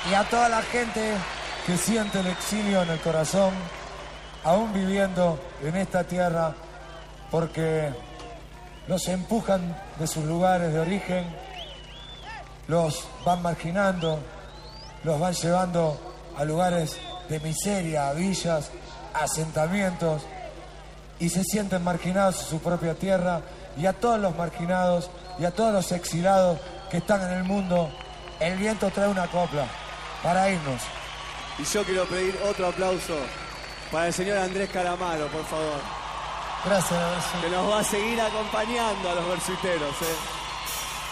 y a toda la gente que siente el exilio en el corazón, aún viviendo en esta tierra, porque los empujan de sus lugares de origen, los van marginando, los van llevando a lugares de miseria, a villas, a asentamientos, y se sienten marginados en su propia tierra. Y a todos los marginados y a todos los exilados que están en el mundo, el viento trae una copla para irnos. Y yo quiero pedir otro aplauso para el señor Andrés Calamaro, por favor. Gracias. Que nos va a seguir acompañando a los versuiteros,